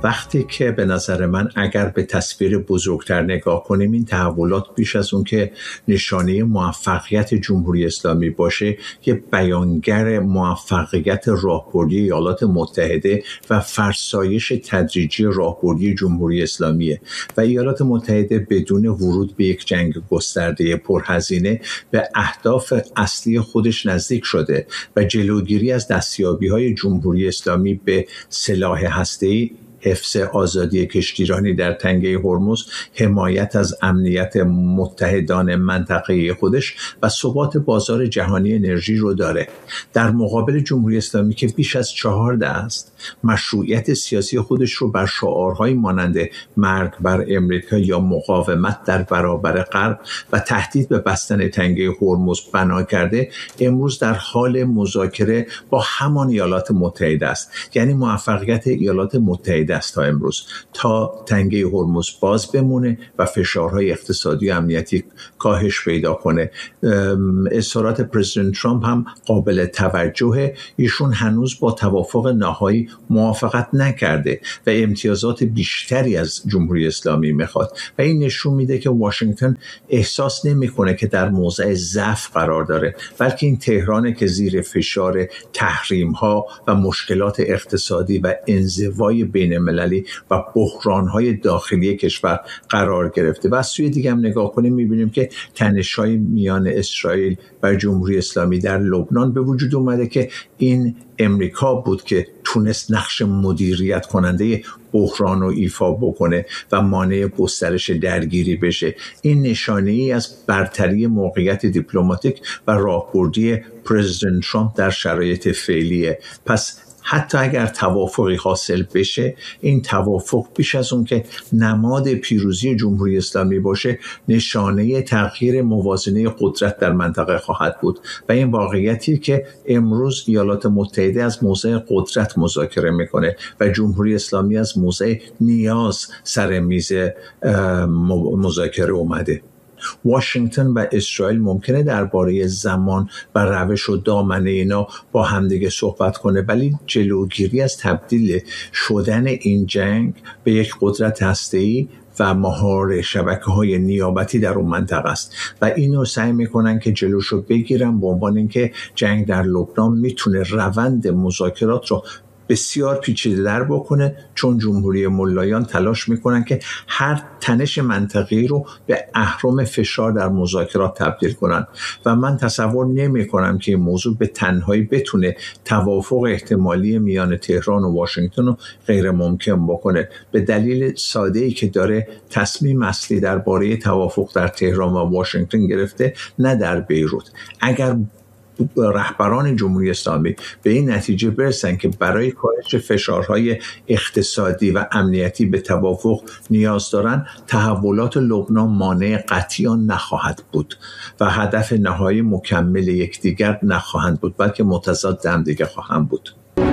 وقتی که به نظر من اگر به تصویر بزرگتر نگاه کنیم، این تحولات بیش از اون که نشانه موفقیت جمهوری اسلامی باشه، یه بیانگر موفقیت راهبردی ایالات متحده و فرسایش تدریجی راهبردی جمهوری اسلامیه و ایالات متحده بدون ورود به یک جنگ گسترده پرهزینه به اهداف اصلی خودش نزدیک شده و جلوگیری از دستیابی‌های جمهوری اسلامی به سلاح هسته‌ای، حفظ آزادی کشتیرانی در تنگه هرمز، حمایت از امنیت متحدان منطقه خودش و ثبات بازار جهانی انرژی رو داره. در مقابل جمهوری اسلامی که بیش از 14 است، مشروعیت سیاسی خودش رو بر شعارهای مانند مرگ بر امریکا یا مقاومت در برابر غرب و تهدید به بستن تنگه هرمز بنا کرده، امروز در حال مذاکره با همان ایالات متحده است. یعنی موفقیت ایالات متحده است تا امروز تا تنگه هرمز باز بمونه و فشارهای اقتصادی و امنیتی کاهش پیدا کنه. اظهارات پرزیدنت ترامپ هم قابل توجهه. ایشون هنوز با توافق نهایی موافقت نکرده و امتیازات بیشتری از جمهوری اسلامی میخواد و این نشون میده که واشنگتن احساس نمیکنه که در موضع ضعف قرار داره، بلکه این تهرانه که زیر فشار تحریم ها و مشکلات اقتصادی و انزوای بین المللی و بحران‌های داخلی کشور قرار گرفته. و از سوی دیگه هم نگاه کنیم می‌بینیم که تنش‌های میان اسرائیل و جمهوری اسلامی در لبنان به وجود اومده که این امریکا بود که تونست نقش مدیریت کننده بحران رو ایفا بکنه و مانع گسترش درگیری بشه. این نشانه‌ای از برتری موقعیت دیپلماتیک و راهبردی پرزیدنت ترامپ در شرایط فعلیه. پس حتی اگر توافقی حاصل بشه، این توافق بیش از اون که نماد پیروزی جمهوری اسلامی باشه، نشانه تغییر موازنه قدرت در منطقه خواهد بود و این واقعیتی که امروز ایالات متحده از موضع قدرت مذاکره میکنه و جمهوری اسلامی از موضع نیاز سر میز مذاکره اومده. واشنگتن و اسرائیل ممکنه درباره زمان و روش و دامنه اینا با همدیگه صحبت کنه، ولی جلوگیری از تبدیل شدن این جنگ به یک قدرت هسته‌ای و مهار شبکه‌های نیابتی در اون منطقه است و اینو سعی میکنن که جلوشو بگیرن به عنوان اینکه جنگ در لبنان میتونه روند مذاکرات رو بسیار پیچیده در بکنه، چون جمهوری ملایان تلاش میکنن که هر تنش منطقی رو به اهرم فشار در مذاکرات تبدیل کنن و من تصور نمی کنم که این موضوع به تنهایی بتونه توافق احتمالی میان تهران و واشنگتن رو غیر ممکن بکنه، به دلیل ساده‌ای که داره تصمیم اصلی درباره توافق در تهران و واشنگتن گرفته، نه در بیروت. اگر رهبران جمهوری اسلامی به این نتیجه برسن که برای کاهش فشارهای اقتصادی و امنیتی به توافق نیاز دارن، تحولات لبنان مانع قطعی آن نخواهد بود و هدف نهایی مکمل یکدیگر نخواهند بود، بلکه متضاد هم دیگه خواهند بود.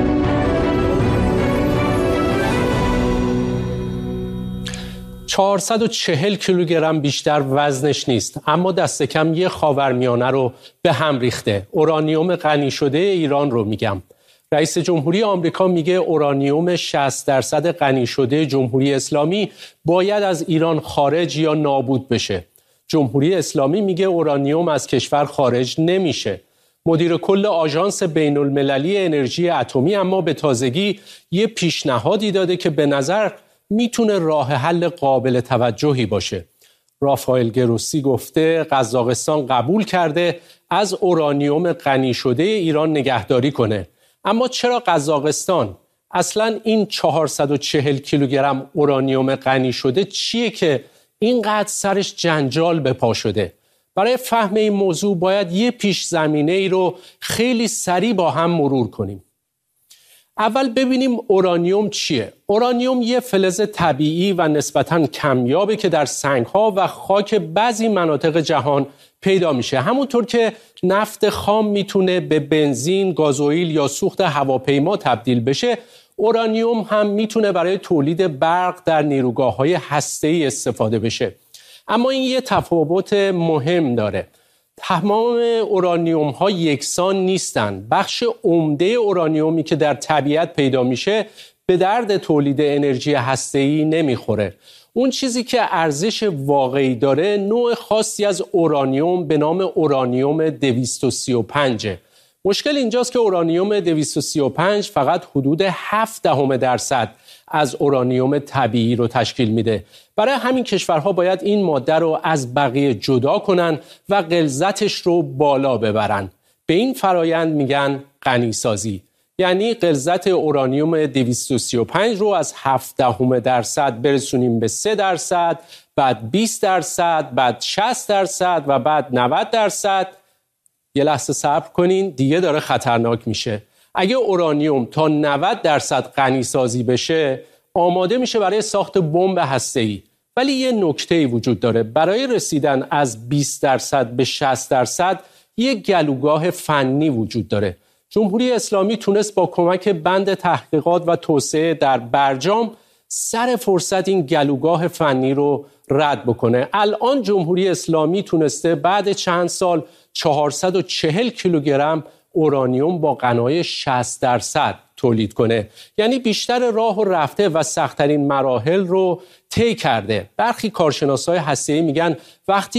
440 کیلوگرم بیشتر وزنش نیست، اما دست کم یه خاورمیانه رو به هم ریخته. اورانیوم غنی شده ایران رو میگم. رئیس جمهوری آمریکا میگه اورانیوم 60% غنی شده جمهوری اسلامی باید از ایران خارج یا نابود بشه. جمهوری اسلامی میگه اورانیوم از کشور خارج نمیشه. مدیر کل آژانس بین المللی انرژی اتمی اما به تازگی یه پیشنهادی داده که به نظر میتونه راه حل قابل توجهی باشه. رافائل گروسی گفته قزاقستان قبول کرده از اورانیوم غنی شده ایران نگهداری کنه. اما چرا قزاقستان؟ اصلا این 440 کیلوگرم اورانیوم غنی شده چیه که اینقدر سرش جنجال به پا شده؟ برای فهم این موضوع باید یه پیش زمینه ای رو خیلی سریع با هم مرور کنیم. اول ببینیم اورانیوم چیه؟ اورانیوم یه فلز طبیعی و نسبتاً کمیابه که در سنگ‌ها و خاک بعضی مناطق جهان پیدا میشه. همونطور که نفت خام میتونه به بنزین، گازوئیل یا سوخت هواپیما تبدیل بشه، اورانیوم هم میتونه برای تولید برق در نیروگاه‌های هسته‌ای استفاده بشه. اما این یه تفاوت مهم داره. تمام اورانیوم ها یکسان نیستن. بخش عمده اورانیومی که در طبیعت پیدا میشه به درد تولید انرژی هسته‌ای نمیخوره. اون چیزی که ارزش واقعی داره نوع خاصی از اورانیوم به نام اورانیوم 235. مشکل اینجاست که اورانیوم 235 فقط حدود 0.7% از اورانیوم طبیعی رو تشکیل میده. برای همین کشورها باید این ماده رو از بقیه جدا کنن و غلظتش رو بالا ببرن. به این فرایند میگن غنیسازی. یعنی غلظت اورانیوم 235 رو از 0.7% برسونیم به 3%، بعد 20%، بعد 60% و بعد 90%. یه لحظه صبر کنین، دیگه داره خطرناک میشه. اگه اورانیوم تا 90% غنیسازی بشه، آماده میشه برای ساخت بمب هسته‌ای. ولی یه نکته‌ای وجود داره. برای رسیدن از 20% به 60% یه گلوگاه فنی وجود داره. جمهوری اسلامی تونست با کمک بند تحقیقات و توسعه در برجام سر فرصت این گلوگاه فنی رو رد بکنه. الان جمهوری اسلامی تونسته بعد چند سال 440 کیلوگرم اورانیوم با غنای 60% تولید کنه. یعنی بیشتر راه و رفته و سخت‌ترین مراحل رو طی کرده. برخی کارشناسای هسته‌ای میگن وقتی